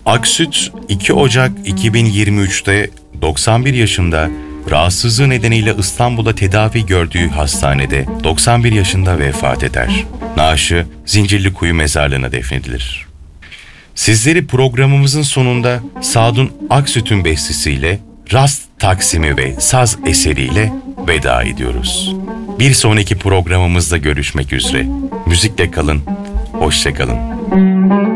Aksüt 2 Ocak 2023'te 91 yaşında rahatsızlığı nedeniyle İstanbul'da tedavi gördüğü hastanede 91 yaşında vefat eder. Naaşı Zincirlikuyu mezarlığına defnedilir. Sizleri programımızın sonunda Sadun Aksüt'ün bestesiyle Rast Taksimi ve Saz eseriyle veda ediyoruz. Bir sonraki programımızda görüşmek üzere. Müzikle kalın, hoşça kalın.